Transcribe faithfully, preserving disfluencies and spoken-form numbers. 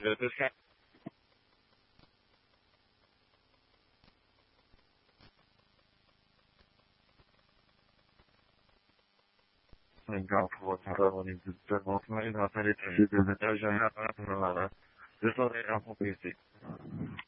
Teruskan. Singapore ceremony is demonstrated as a heritage and a general. This is a basic.